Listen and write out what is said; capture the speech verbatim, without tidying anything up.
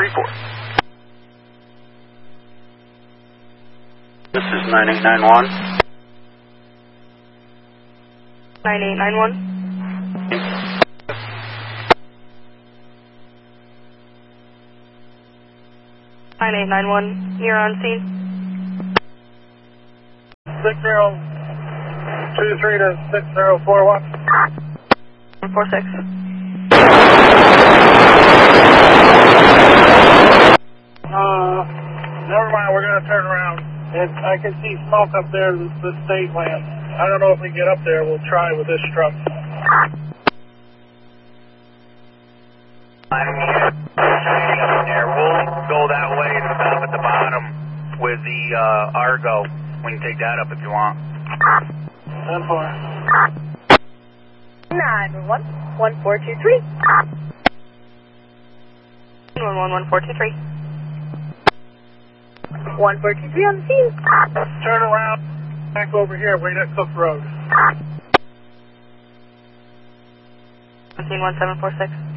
three four. This is nine eight nine one. nine eight nine one. nine eight nine one, you're on scene. six zero two three to six zero four one. one four six. Uh, never mind, we're going to turn around. It, I can see smoke up there, the, the state land. I don't know if we can get up there. We'll try with this truck. I'm here. There. We'll go that way and stop at the bottom with the uh, Argo. We can take that up if you want. ten four. nine one one four two three. one one one four two three. one four two three on the scene. Turn around, back over here, wait at Cook Road. Scene one seven four six.